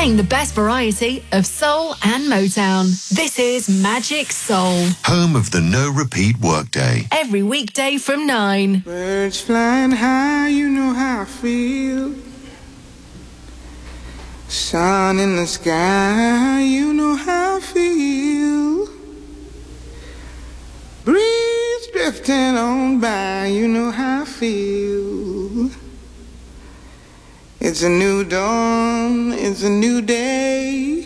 playing the best variety of soul and Motown. This is Magic Soul. Home of the no repeat workday. Every weekday from 9. Birds flying high, you know how I feel. Sun in the sky, you know how I feel. Breeze drifting on by, you know how I feel. It's a new dawn, it's a new day.